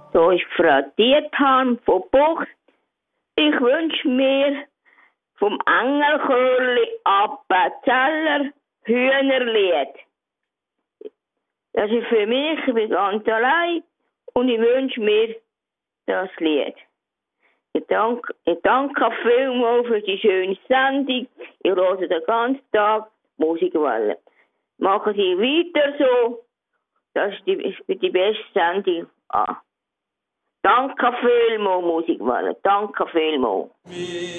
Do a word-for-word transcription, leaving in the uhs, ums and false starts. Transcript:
Da ist Frau Diethan von Bucht. Ich wünsche mir vom Engelchörli Appenzeller Hühnerlied. Das ist für mich, ich bin ganz allein und ich wünsche mir das Lied. Ich danke, ich danke vielmals für die schöne Sendung. Ich höre den ganzen Tag Musikwelle. Machen Sie weiter so. Das ist die, ist die beste Sendung. Ah. Danke vielmals, Musikwelle. Danke vielmals.